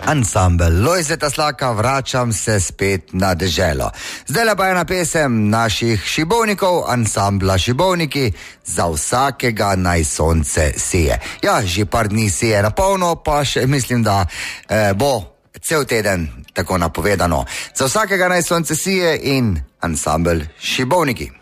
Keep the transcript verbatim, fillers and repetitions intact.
Ansambel Lojzeta Slaka, vračam se spet na deželo. Zdaj pa je na pesem naših šibovnikov, ansambla Šibovniki, za vsakega naj sonce sije. Ja, že par dni sije na polno, pa še mislim, da eh, bo cel teden tako napovedano. Za vsakega naj sonce sije in ansambel Šibovniki.